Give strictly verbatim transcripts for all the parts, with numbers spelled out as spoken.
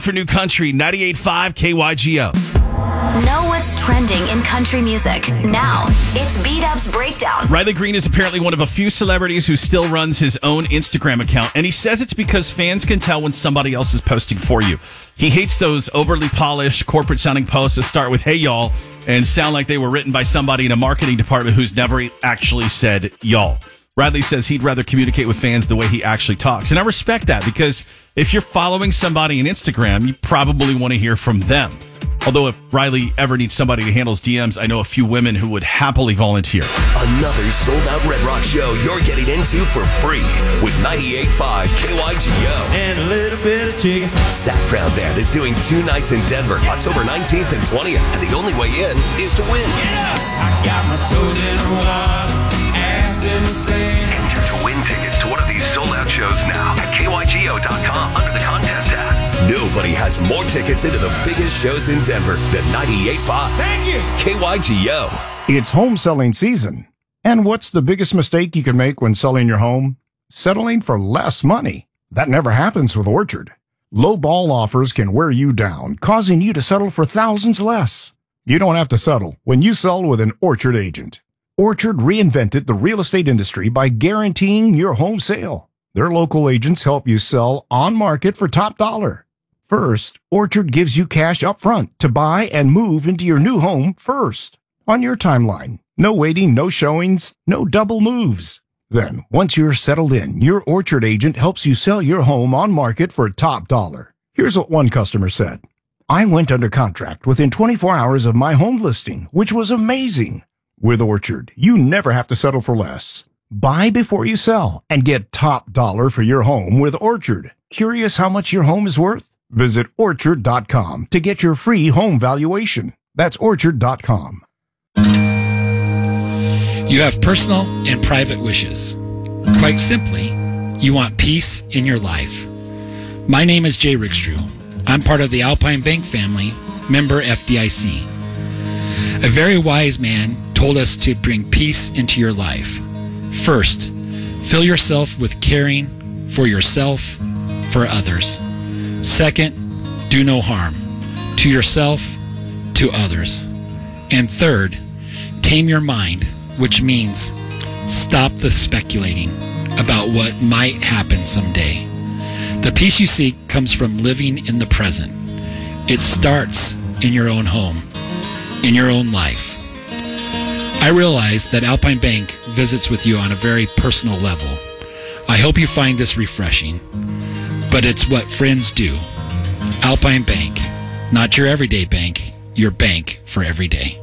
For New Country, ninety-eight point five K Y G O. Know what's trending in country music. Now, it's B-Dub's Breakdown. Riley Green is apparently one of a few celebrities who still runs his own Instagram account, and he says it's because fans can tell when somebody else is posting for you. He hates those overly polished, corporate-sounding posts that start with, hey, y'all, and sound like they were written by somebody in a marketing department who's never actually said y'all. Riley says he'd rather communicate with fans the way he actually talks. And I respect that, because if you're following somebody on Instagram, you probably want to hear from them. Although if Riley ever needs somebody to handle his D Ms, I know a few women who would happily volunteer. Another sold-out Red Rock show you're getting into for free with ninety-eight point five K Y G O. And a little bit of chicken. Zach Brown Band is doing two nights in Denver, October nineteenth and twentieth. And the only way in is to win. Yeah. I got my toes in the water, ass in the sand. Enter to win tickets to one of these sold-out shows now at K Y G O dot com under the contest tab. Nobody has more tickets into the biggest shows in Denver than ninety-eight point five. Thank you. K Y G O. It's home selling season. And what's the biggest mistake you can make when selling your home? Settling for less money. That never happens with Orchard. Low ball offers can wear you down, causing you to settle for thousands less. You don't have to settle when you sell with an Orchard agent. Orchard reinvented the real estate industry by guaranteeing your home sale. Their local agents help you sell on market for top dollar. First, Orchard gives you cash up front to buy and move into your new home first, on your timeline. No waiting, no showings, no double moves. Then, once you're settled in, your Orchard agent helps you sell your home on market for top dollar. Here's what one customer said. I went under contract within twenty-four hours of my home listing, which was amazing. With Orchard, you never have to settle for less. Buy before you sell and get top dollar for your home with Orchard. Curious how much your home is worth? Visit orchard dot com to get your free home valuation. That's orchard dot com. You have personal and private wishes. Quite simply, you want peace in your life. My name is Jay Rickstrew. I'm part of the Alpine Bank family, member F D I C. A very wise man told us to bring peace into your life. First, fill yourself with caring for yourself, for others. Second, do no harm to yourself, to others. And third, tame your mind, which means stop the speculating about what might happen someday. The peace you seek comes from living in the present. It starts in your own home, in your own life. I realize that Alpine Bank visits with you on a very personal level. I hope you find this refreshing, but it's what friends do. Alpine Bank, not your everyday bank, your bank for every day.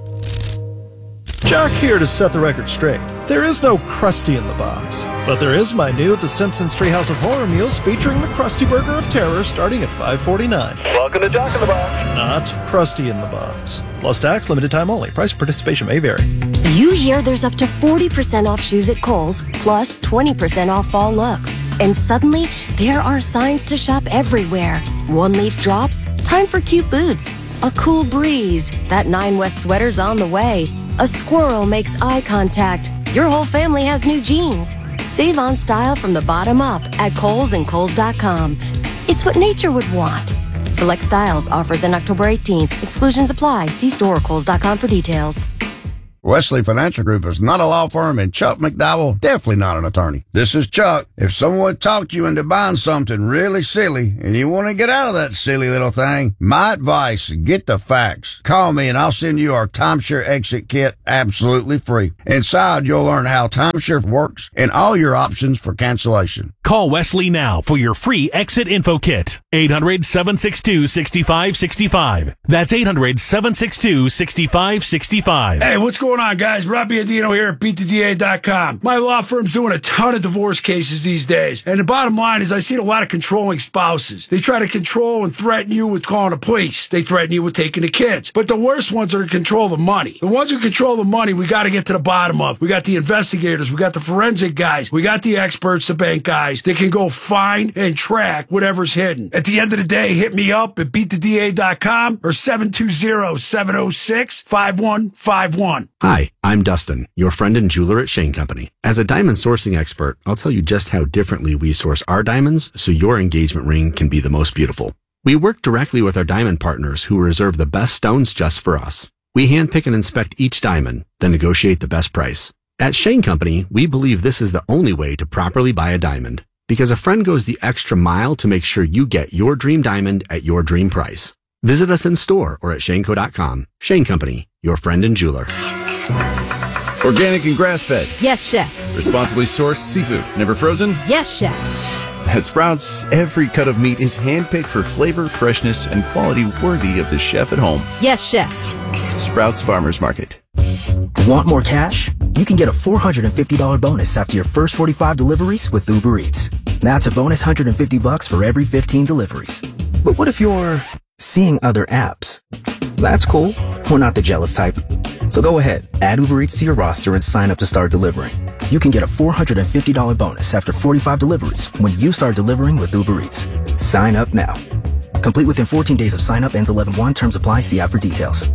Jock here to set the record straight. There is no Krusty in the box, but there is my new The Simpsons Treehouse of Horror meals featuring the Krusty Burger of Terror starting at five forty-nine. Welcome to Jock in the Box. Not Krusty in the box. Plus tax, limited time only. Price of participation may vary. You hear there's up to forty percent off shoes at Kohl's, plus twenty percent off fall looks. And suddenly, there are signs to shop everywhere. One leaf drops, time for cute boots. A cool breeze, that Nine West sweater's on the way. A squirrel makes eye contact. Your whole family has new jeans. Save on style from the bottom up at Kohl's and Kohl's dot com. It's what nature would want. Select styles, offers in October eighteenth. Exclusions apply. See store or Kohl's dot com for details. Wesley Financial Group is not a law firm, and Chuck McDowell definitely not an attorney. This is Chuck. If someone talked you into buying something really silly and you want to get out of that silly little thing, my advice, get the facts. Call me and I'll send you our timeshare exit kit absolutely free. Inside, you'll learn how timeshare works and all your options for cancellation. Call Wesley now for your free exit info kit. eight hundred, seven six two, six five six five. That's eight hundred, seven six two, six five six five. Hey, what's going on, guys? Rob Biandino here at beat the D A dot com. My law firm's doing a ton of divorce cases these days. And the bottom line is I see a lot of controlling spouses. They try to control and threaten you with calling the police. They threaten you with taking the kids. But the worst ones are to control the money. The ones who control the money, we got to get to the bottom of. We got the investigators. We got the forensic guys. We got the experts, the bank guys. They can go find and track whatever's hidden. At the end of the day, hit me up at beat the D A dot com or seven two zero, seven zero six, five one five one. Hi, I'm Dustin, your friend and jeweler at Shane Company. As a diamond sourcing expert, I'll tell you just how differently we source our diamonds so your engagement ring can be the most beautiful. We work directly with our diamond partners who reserve the best stones just for us. We handpick and inspect each diamond, then negotiate the best price. At Shane Company, we believe this is the only way to properly buy a diamond, because a friend goes the extra mile to make sure you get your dream diamond at your dream price. Visit us in store or at shane co dot com. Shane Company, your friend and jeweler. Organic and grass-fed. Yes, chef. Responsibly sourced seafood. Never frozen? Yes, chef. At Sprouts, every cut of meat is handpicked for flavor, freshness, and quality worthy of the chef at home. Yes, chef. Sprouts Farmers Market. Want more cash? You can get a four hundred fifty dollars bonus after your first forty-five deliveries with Uber Eats. That's a bonus one hundred fifty bucks for every fifteen deliveries. But what if you're seeing other apps? That's cool. We're not the jealous type. So go ahead, add Uber Eats to your roster and sign up to start delivering. You can get a four hundred fifty dollars bonus after forty-five deliveries when you start delivering with Uber Eats. Sign up now. Complete within fourteen days of sign up. Ends eleven one. Terms apply. See app for details.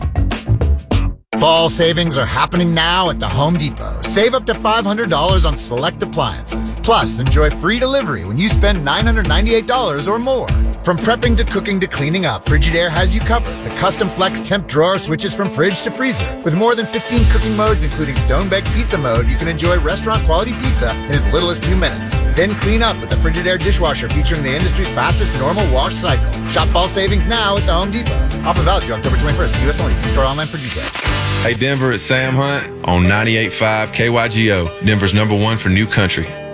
Fall savings are happening now at the Home Depot. Save up to five hundred dollars on select appliances. Plus, enjoy free delivery when you spend nine hundred ninety-eight dollars or more. From prepping to cooking to cleaning up, Frigidaire has you covered. The custom flex temp drawer switches from fridge to freezer. With more than fifteen cooking modes, including stone-baked pizza mode, you can enjoy restaurant-quality pizza in as little as two minutes. Then clean up with the Frigidaire dishwasher featuring the industry's fastest normal wash cycle. Shop fall savings now at the Home Depot. Offer valid through October twenty-first. U S only. See store online for details. Hey Denver, it's Sam Hunt on ninety-eight point five K Y G O, Denver's number one for new country.